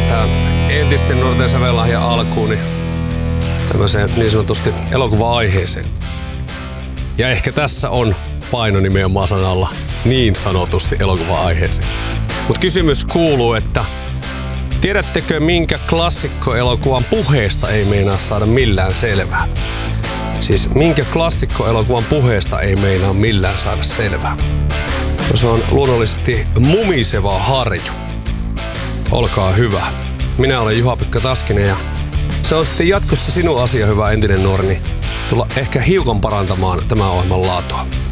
tästä entisten nuorten sävellahjan alkuun, niin tämmöiseen niin sanotusti elokuva-aiheeseen. Ja ehkä tässä on paino nimenomaan sanalla niin sanotusti elokuva-aiheeseen. Mutta kysymys kuuluu, että tiedättekö minkä klassikkoelokuvan puheesta ei meinaa saada millään selvää? Siis minkä klassikkoelokuvan puheesta ei meinaa millään saada selvää? No se on luonnollisesti Mumiseva harju. Olkaa hyvä. Minä olen Juha-Pekka Taskinen ja se on sitten jatkossa sinun asia, hyvä entinen nuori, niin tulla ehkä hiukan parantamaan tämän ohjelman laatua.